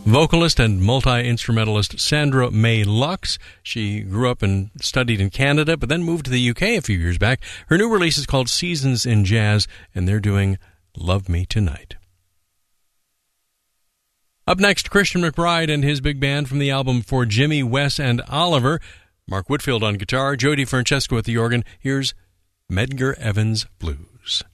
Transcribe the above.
Vocalist and multi-instrumentalist Sandra May Lux. She grew up and studied in Canada, but then moved to the UK a few years back. Her new release is called Seasons in Jazz, and they're doing Love Me Tonight. Up next, Christian McBride and his big band from the album For Jimmy, Wes, and Oliver. Mark Whitfield on guitar, Jody Francesco at the organ. Here's Medgar Evers Blues.